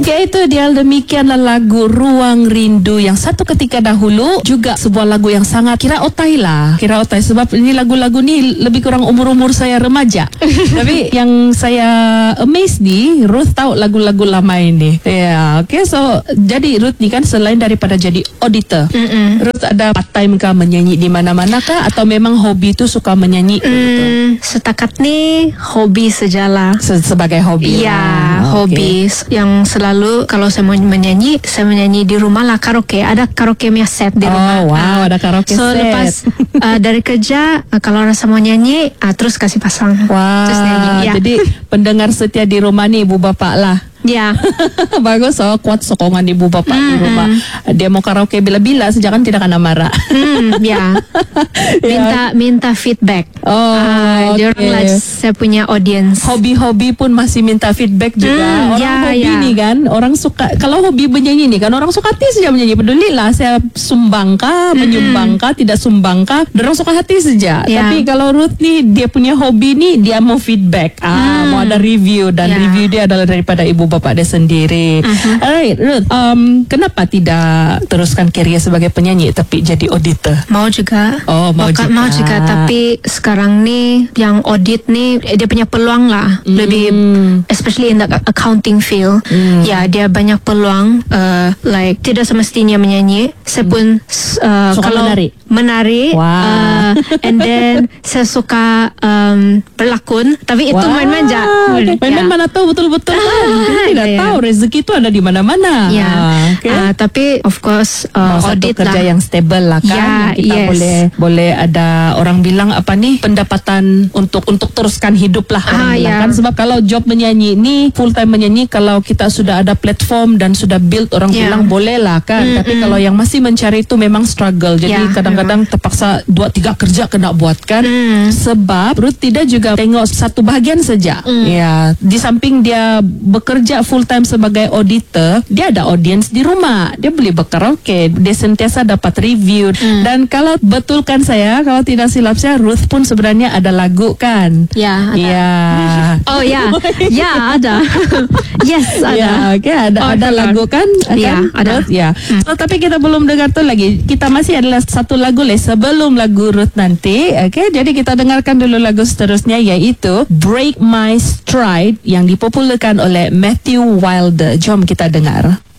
Okay, itu dia, demikianlah lagu Ruang Rindu yang satu ketika dahulu juga sebuah lagu yang sangat kira otai lah. Kira otai sebab ini lagu-lagu ni lebih kurang umur-umur saya remaja. Tapi yang saya amazed ni, Ruth tahu lagu-lagu lama ini. Ya, okay, so jadi Ruth ni kan selain daripada jadi auditor, Ruth ada part time kah menyanyi di mana-mana kah atau memang hobi tu suka menyanyi? Setakat ni hobi sajalah. Sebagai hobi. Ya, hobi yang selalu kalau saya mau menyanyi, saya menyanyi di rumah lah, karaoke. Ada karaoke punya set di rumah. Wow, ada karaoke so, set. So lepas dari kerja, kalau rasa mau nyanyi, terus kasih pasang. Wow. Terus nyanyi. Ya. Jadi pendengar setia di rumah ni ibu bapak lah. Ya. Bagus, kuat sokongan ibu bapak di rumah. Dia mau karaoke bila-bila saja kan tidak akan marah. Ya. Minta feedback. Dia orang lah saya punya audience. Hobi-hobi pun masih minta feedback juga. Orang hobi ni kan, orang suka, kalau hobi menyanyi ni kan, orang suka hati saja menyanyi. Pedulilah saya sumbang kah, menyumbang kah, tidak sumbang kah, orang suka hati saja. Tapi kalau Ruth ni, dia punya hobi ni, dia mau feedback. Mau ada review, dan review dia adalah daripada ibu bapak dia sendiri. Alright, Ruth, kenapa tidak teruskan kerjaya sebagai penyanyi tapi jadi auditor? Mau juga. Mau juga. Tapi sekarang ni yang audit ni dia punya peluang lah. Lebih especially in the accounting field. Ya, dia banyak peluang. Like tidak semestinya menyanyi. Saya pun kalau menari. Wow. And then saya suka berlakon. Tapi itu main-main je. Main-main mana tahu betul-betul kan. Tidak tahu rezeki itu ada di mana-mana. Tapi of course audit satu kerja lah yang stable lah kan. Yang kita boleh ada orang bilang apa nih, pendapatan untuk teruskan hidup lah orang bilang kan. Sebab kalau job menyanyi ni full time menyanyi, kalau kita sudah ada platform dan sudah build, orang bilang boleh lah kan. Tapi kalau yang masih mencari itu memang struggle. Jadi kadang-kadang terpaksa 2-3 kerja kena buat kan. Sebab Ruth tidak juga tengok satu bahagian saja. Ya, di samping dia bekerja full time sebagai auditor, dia ada audience di rumah. Dia boleh berkaraoke, dia sentiasa dapat review. Dan kalau betulkan saya, kalau tidak silap saya, Ruth pun sebenarnya ada lagu kan? Ya, ada. Ya. Oh ya. Ya, ada. Yes, ada. Ya, okay, ada lagu kan? Ya, ada. Ruth, ya. So, tapi kita belum dengar tu lagi. Kita masih adalah satu lagu sebelum lagu Ruth nanti. Okay, jadi kita dengarkan dulu lagu seterusnya, iaitu Break My Stride yang dipopularkan oleh Matthew Wilder. Jom kita dengar.